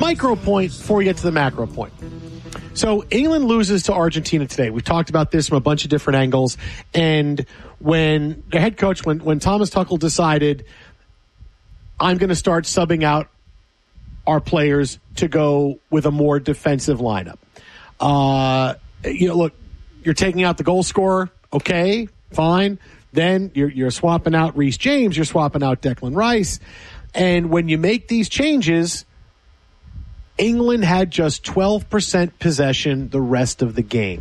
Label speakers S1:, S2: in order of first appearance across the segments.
S1: micro point before we get to the macro point. So England loses to Argentina today. We've talked about this from a bunch of different angles. And when the head coach, when Thomas Tuchel decided, I'm going to start subbing out our players to go with a more defensive lineup. Look, you're taking out the goal scorer. Okay, fine. Then you're swapping out Reece James. You're swapping out Declan Rice. And when you make these changes, England had just 12% possession the rest of the game.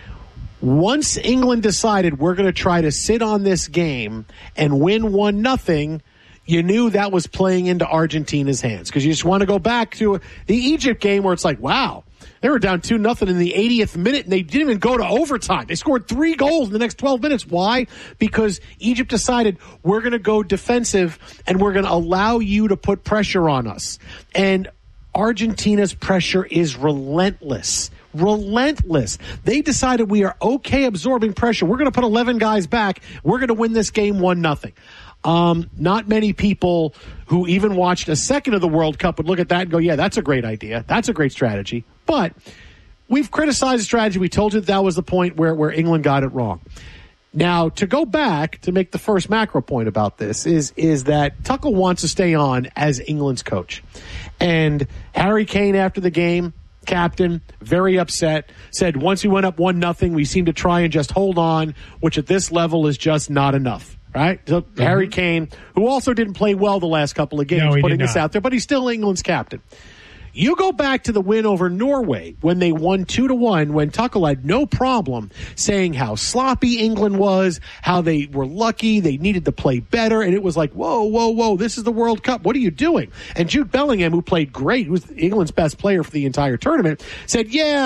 S1: Once England decided we're going to try to sit on this game and win 1-0, you knew that was playing into Argentina's hands, because you just want to go back to the Egypt game where it's like, wow, they were down 2-0 in the 80th minute, and they didn't even go to overtime. They scored 3 goals in the next 12 minutes. Why? Because Egypt decided we're going to go defensive, and we're going to allow you to put pressure on us. And Argentina's pressure is relentless. Relentless. They decided we are okay absorbing pressure. We're going to put 11 guys back. We're going to win this game 1-0. Not many people who even watched a second of the World Cup would look at that and go, yeah, that's a great idea. That's a great strategy. But we've criticized the strategy. We told you that was the point where England got it wrong. Now, to go back to make the first macro point about this is that Tuchel wants to stay on as England's coach. And Harry Kane, after the game, captain, very upset, said once we went up 1-0, we seemed to try and just hold on, which at this level is just not enough. Right? So Harry Kane, who also didn't play well the last couple of games, putting this out there, but he's still England's captain. You go back to the win over Norway when they won 2-1, when Tuchel had no problem saying how sloppy England was, how they were lucky, they needed to play better, and it was like, whoa, this is the World Cup. What are you doing? And Jude Bellingham, who played great, who was England's best player for the entire tournament, said,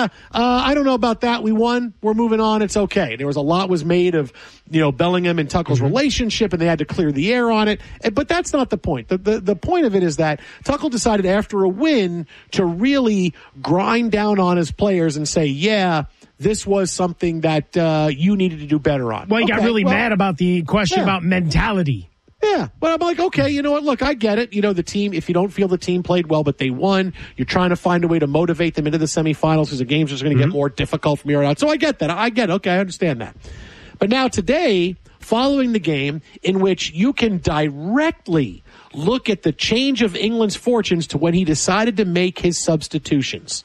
S1: I don't know about that. We won. We're moving on. It's okay. There was a lot was made of, Bellingham and Tuchel's relationship, and they had to clear the air on it. But that's not the point. The point of it is that Tuchel decided after a win to really grind down on his players and say, this was something that you needed to do better on.
S2: Well, he got really mad about the question about mentality.
S1: Yeah, but I'm like, okay, you know what? Look, I get it. The team, if you don't feel the team played well, but they won, you're trying to find a way to motivate them into the semifinals because the games are going to get more difficult from here on out. So I get that. Okay, I understand that. But now today, following the game in which you can directly look at the change of England's fortunes to when he decided to make his substitutions.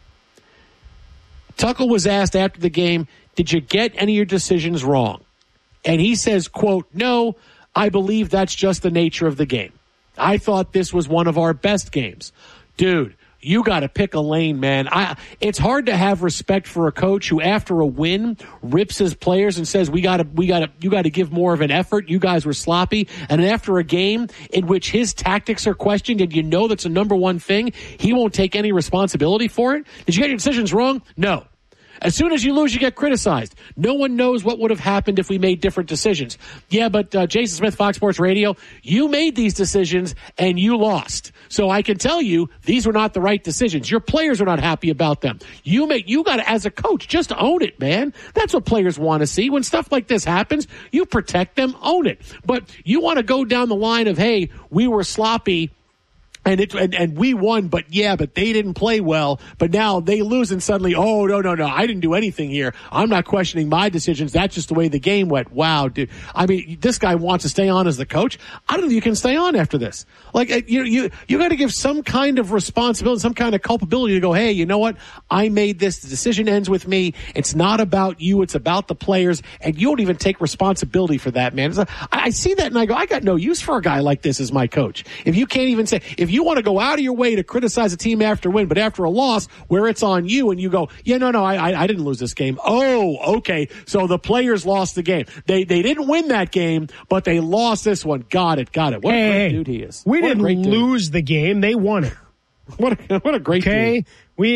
S1: Tuchel was asked after the game, did you get any of your decisions wrong? And he says, quote, no, I believe that's just the nature of the game. I thought this was one of our best games. Dude, you got to pick a lane, man. It's hard to have respect for a coach who, after a win, rips his players and says, you got to give more of an effort. You guys were sloppy. And after a game in which his tactics are questioned, and that's a number one thing, he won't take any responsibility for it. Did you get your decisions wrong? No. As soon as you lose, you get criticized. No one knows what would have happened if we made different decisions. Yeah, but Jason Smith, Fox Sports Radio, you made these decisions and you lost. So I can tell you these were not the right decisions. Your players are not happy about them. You got to, as a coach, just own it, man. That's what players want to see. When stuff like this happens, you protect them, own it. But you want to go down the line of, hey, we were sloppy. And we won, but they didn't play well. But now they lose, and suddenly, oh, no, I didn't do anything here. I'm not questioning my decisions. That's just the way the game went. Wow, dude. I mean, this guy wants to stay on as the coach. I don't know if you can stay on after this. Like, you got to give some kind of responsibility, some kind of culpability to go, hey, you know what? I made this. The decision ends with me. It's not about you. It's about the players. And you don't even take responsibility for that, man. I see that, and I go, I got no use for a guy like this as my coach. If you can't even say, if you want to go out of your way to criticize a team after a win, but after a loss where it's on you and you go, I didn't lose this game. Oh, okay. So the players lost the game. They didn't win that game, but they lost this one. Got it. What a great dude he is.
S2: We didn't lose the game. They won it.
S1: What a great dude.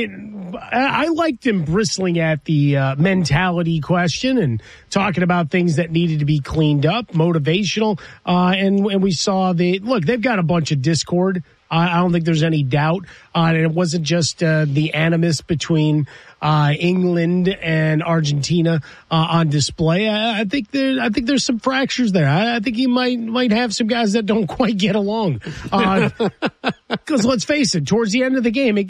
S2: I liked him bristling at the mentality question and talking about things that needed to be cleaned up, motivational. And we saw they've got a bunch of discord. I don't think there's any doubt. And it wasn't just the animus between England and Argentina on display. I think there's some fractures there. I think he might have some guys that don't quite get along. Because let's face it, towards the end of the game, it